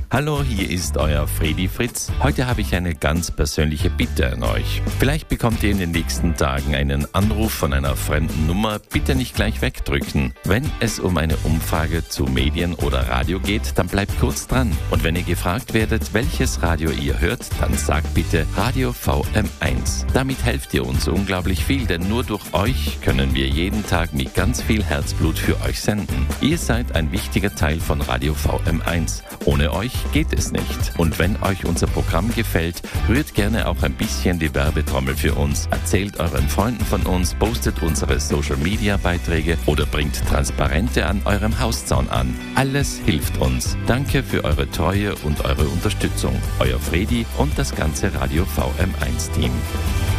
Hallo, hier ist euer Fredi Fritz. Heute habe ich eine ganz persönliche Bitte an euch. Vielleicht bekommt ihr in den nächsten Tagen einen Anruf von einer fremden Nummer. Bitte nicht gleich wegdrücken. Wenn es um eine Umfrage zu Medien oder Radio geht, dann bleibt kurz dran. Und wenn ihr gefragt werdet, welches Radio ihr hört, dann sagt bitte Radio VM1. Damit helft ihr uns unglaublich viel, denn nur durch euch können wir jeden Tag mit ganz viel Herzblut für euch senden. Ihr seid ein wichtiger Teil von Radio VM1. Ohne euch geht es nicht. Und wenn euch unser Programm gefällt, rührt gerne auch ein bisschen die Werbetrommel für uns, erzählt euren Freunden von uns, postet unsere Social-Media-Beiträge oder bringt Transparente an eurem Hauszaun an. Alles hilft uns. Danke für eure Treue und eure Unterstützung. Euer Fredi und das ganze Radio VM1-Team.